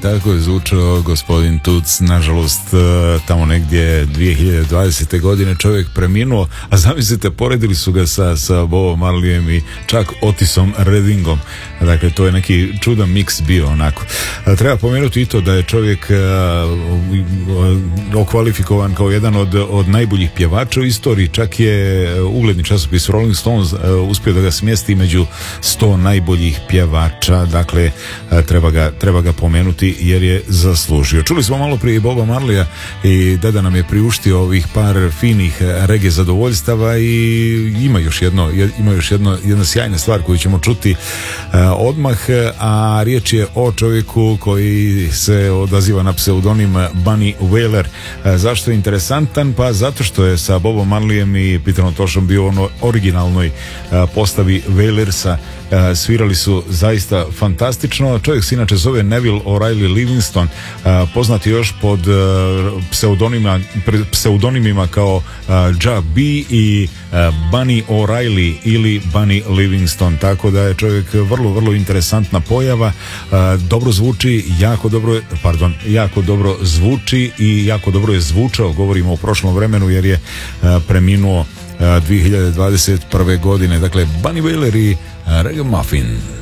tako je zvučao gospodin Tuc. Nažalost, tamo negdje 2020. godine čovjek preminuo, a zamislite, poredili su ga sa Bobom Marleyem i čak Otisom Reddingom. Dakle, to je neki čudan miks bio onako. Treba pomenuti i to da je čovjek okvalifikovan kao jedan od najboljih pjevača u istoriji. Čak je ugledni časopis Rolling Stones uspio da ga smjesti među 100 najboljih pjevača. Dakle, treba ga pomenuti jer je zaslužio. Čuli smo malo prije Boba Marleya i Deda nam je priuštio ovih par finih reggae zadovoljstava i ima još jedna sjajna stvar koju ćemo čuti odmah, a riječ je o čovjeku koji se odaziva na pseudonim Bunny Wailer. Zašto je interesantan? Pa zato što je sa Bobom Marleyem i Peterom Toshom bio ono originalnoj postavi Wailersa. Svirali su zaista fantastično. Čovjek se inače zove Neville O'Reilly Livingston, poznat je još pod pseudonimima kao Ja B i Bunny O'Reilly ili Bunny Livingston, tako da je čovjek vrlo interesantna pojava. Dobro zvuči, jako dobro zvuči i jako dobro je zvučao, govorimo o prošlom vremenu jer je preminuo 2021. godine. Dakle, Bunny Wailer i Ragamuffin.